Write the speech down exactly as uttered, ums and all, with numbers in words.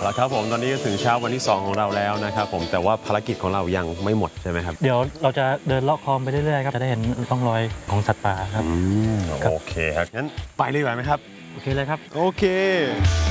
ละครับผมตอนนี้ก็ถึงเช้าวันที่สองของเราแล้วนะครับผมแต่ว่าภารกิจของเรายังไม่หมดใช่ไหมครับเดี๋ยวเราจะเดินเลาะคลองไปเรื่อยๆครับจะได้เห็นร่องรอยของสัตว์ป่าครับโอเคครับงั้นไปเลยไหมครับโอเคเลยครับโอเค